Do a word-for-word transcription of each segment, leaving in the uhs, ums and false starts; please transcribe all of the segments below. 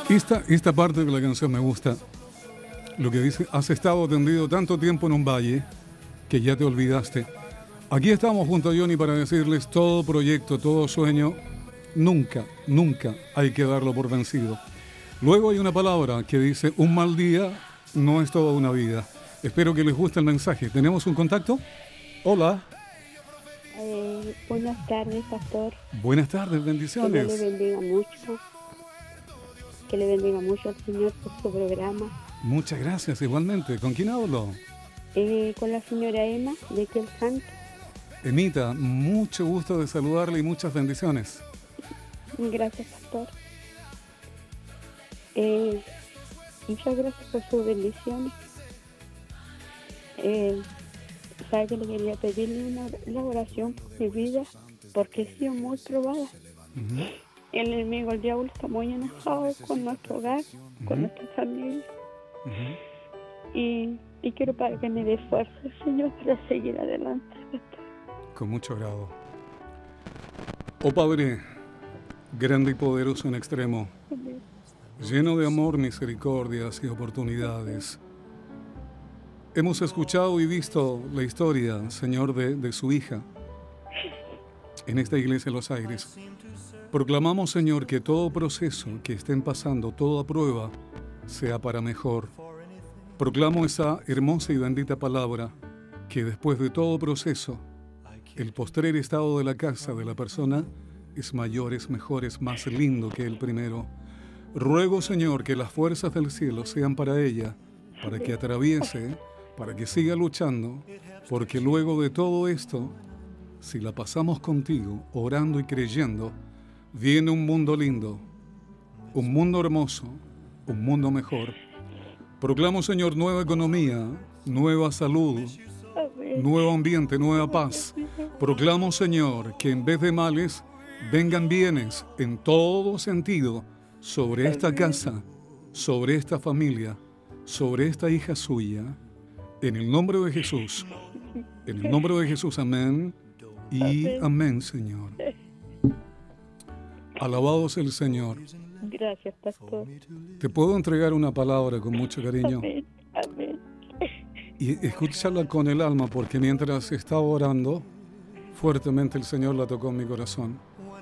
Esta, esta parte de la canción me gusta. Lo que dice, has estado tendido tanto tiempo en un valle que ya te olvidaste. Aquí estamos junto a Johnny para decirles todo proyecto, todo sueño, nunca, nunca hay que darlo por vencido. Luego hay una palabra que dice, un mal día no es toda una vida. Espero que les guste el mensaje. ¿Tenemos un contacto? Hola. Eh, buenas tardes, pastor. Buenas tardes, bendiciones. Que Dios le bendiga mucho. Que le bendiga mucho al Señor por su programa. Muchas gracias, igualmente. ¿Con quién hablo? Eh, con la señora Emma, de aquí el Santo. Emita, mucho gusto de saludarle y muchas bendiciones. Gracias, pastor. Eh, muchas gracias por sus bendiciones. Eh, ¿Sabe que le quería pedirle una la oración por mi vida? Porque he sido muy probada. Uh-huh. El enemigo, el diablo, está muy enojado con nuestro hogar, uh-huh. con nuestra familia. Uh-huh. Y, y quiero para que me dé fuerza, Señor, para seguir adelante. Con mucho grado. Oh Padre, grande y poderoso en extremo, Amén. Lleno de amor, misericordias y oportunidades. Hemos escuchado y visto la historia, Señor, de, de su hija en esta iglesia de Los Aires. Proclamamos, Señor, que todo proceso que estén pasando, toda prueba, sea para mejor. Proclamo esa hermosa y bendita palabra, que después de todo proceso, el postrer estado de la casa de la persona es mayor, es mejor, es más lindo que el primero. Ruego, Señor, que las fuerzas del cielo sean para ella, para que atraviese, para que siga luchando, porque luego de todo esto, si la pasamos contigo, orando y creyendo, viene un mundo lindo, un mundo hermoso, un mundo mejor. Proclamo, Señor, nueva economía, nueva salud, nuevo ambiente, nueva paz. Proclamo, Señor, que en vez de males, vengan bienes en todo sentido sobre esta casa, sobre esta familia, sobre esta hija suya. En el nombre de Jesús, en el nombre de Jesús, amén y amén, Señor. Alabado sea el Señor. Gracias, pastor. Te puedo entregar una palabra con mucho cariño. Amén, amén. Y escúchala con el alma, porque mientras estaba orando, fuertemente el Señor la tocó en mi corazón.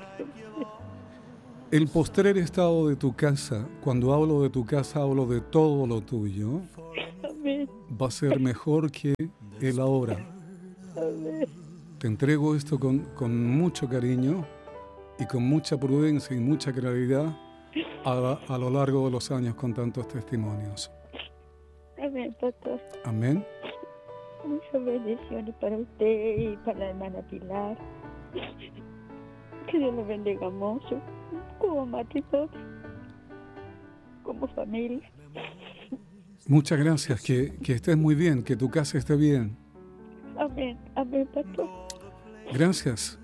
El postrer estado de tu casa, cuando hablo de tu casa, hablo de todo lo tuyo, amén. Va a ser mejor que el ahora. Amén. Te entrego esto con, con mucho cariño y con mucha prudencia y mucha claridad a, a lo largo de los años con tantos testimonios. Amén, pastor. Amén. Muchas bendiciones para usted y para la hermana Pilar. Que Dios los bendiga mucho, como matrimonio, como familia. Muchas gracias, que, que estés muy bien, que tu casa esté bien. Amén, amén, pastor. Gracias.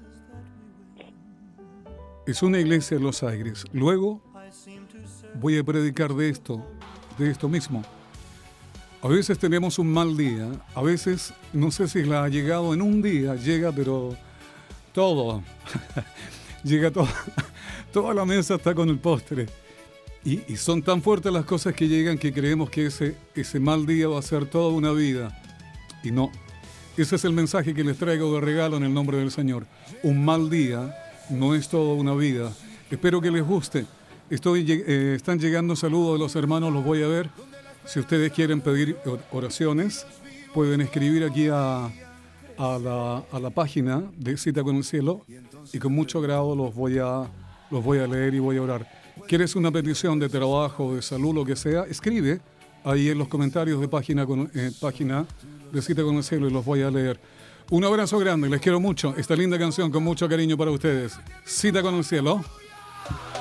Es una iglesia en Los Aires. Luego voy a predicar de esto, de esto mismo. A veces tenemos un mal día, a veces, no sé si la ha llegado en un día, llega, pero todo, llega todo, toda la mesa está con el postre. Y, y son tan fuertes las cosas que llegan que creemos que ese, ese mal día va a ser toda una vida. Y no, ese es el mensaje que les traigo de regalo en el nombre del Señor. Un mal día no es toda una vida. Espero que les guste. Estoy, eh, están llegando saludos de los hermanos, los voy a ver. Si ustedes quieren pedir oraciones, pueden escribir aquí a, a, la, a la página de Cita con el Cielo y con mucho grado los voy a, los voy a leer y voy a orar. ¿Quieres una petición de trabajo, de salud, lo que sea? Escribe ahí en los comentarios de página, con, eh, página de Cita con el Cielo y los voy a leer. Un abrazo grande, les quiero mucho. Esta linda canción con mucho cariño para ustedes. Cita con el Cielo.